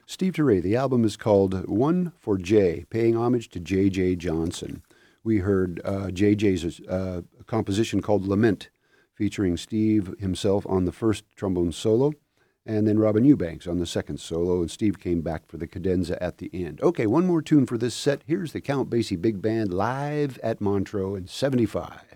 Steve Teray, the album is called One for Jay, paying homage to J.J. Johnson. We heard J.J.'s composition called Lament, featuring Steve himself on the first trombone solo, and then Robin Eubanks on the second solo, and Steve came back for the cadenza at the end. Okay, one more tune for this set. Here's the Count Basie Big Band live at Montreux in '75.